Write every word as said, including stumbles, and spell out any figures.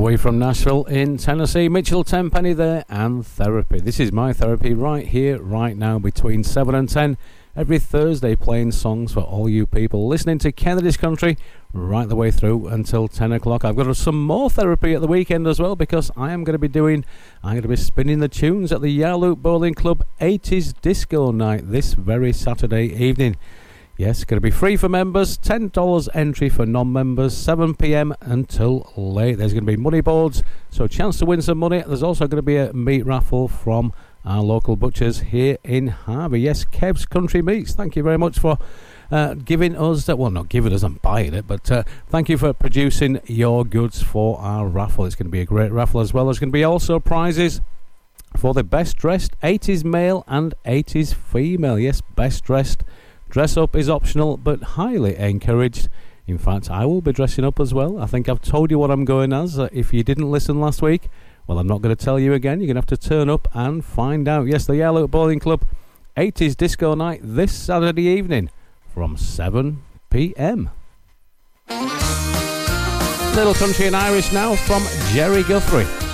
way from Nashville in Tennessee. Mitchell Tenpenny there, and Therapy. This is my therapy right here, right now, between seven and ten. Every Thursday, playing songs for all you people listening to Kennedy's Country right the way through until ten o'clock. I've got some more therapy at the weekend as well, because I am going to be doing, I'm going to be spinning the tunes at the Yarloop Bowling Club eighties Disco Night this very Saturday evening. Yes, going to be free for members, ten dollars entry for non-members, seven p.m. until late. There's going to be money boards, so a chance to win some money. There's also going to be a meat raffle from our local butchers here in Harvey. Yes, Kev's Country Meats. Thank you very much for uh, giving us that. Well, not giving us, I'm buying it, but uh, thank you for producing your goods for our raffle. It's going to be a great raffle as well. There's going to be also prizes for the best dressed eighties male and eighties female. Yes, best dressed. Dress up is optional, but highly encouraged. In fact, I will be dressing up as well. I think I've told you what I'm going as. Uh, if you didn't listen last week, well, I'm not going to tell you again. You're going to have to turn up and find out. Yes, the Yarloop Bowling Club eighties Disco Night this Saturday evening from seven p.m. Little country and Irish now from Jerry Guthrie.